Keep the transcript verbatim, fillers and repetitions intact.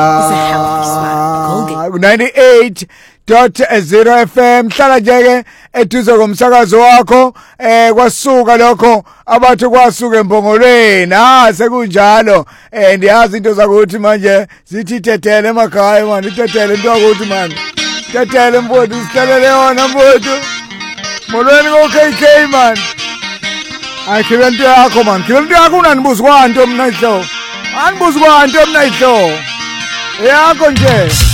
It's a healthy smile. Colgate. ninety-eight dot zero F M hlala nje ke eduze komsakazo wakho eh kwasuka lokho abathi kwasuka empongolweni ah sekunjalo eh ndiyazi into zakuthi manje zithi tethele emakhaya manje tethele into yakuthi manje tethele mfowethu sithelele yona mfowethu molweni ngo K K man ay khile into yakho man khile into yakho unanibuza kwanto mina ihlo anibuza kwanto mina ihlo yakho nje